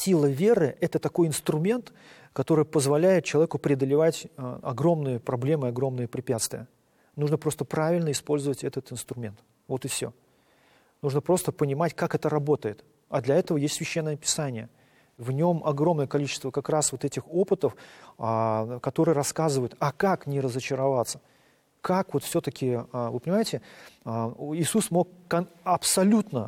сила веры – это такой инструмент, который позволяет человеку преодолевать огромные проблемы, огромные препятствия. Нужно просто правильно использовать этот инструмент. Вот и все. Нужно просто понимать, как это работает. А для этого есть Священное Писание. В нем огромное количество как раз вот этих опытов, которые рассказывают, а как не разочароваться. Как вот все-таки, вы понимаете, Иисус мог абсолютно